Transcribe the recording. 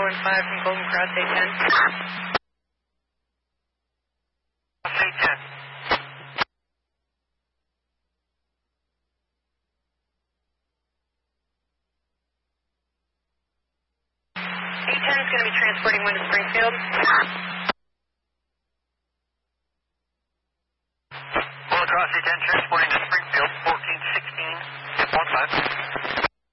415 from Golden Cross 810. A10. A10 is going to be transporting one to Springfield. Golden Cross 810,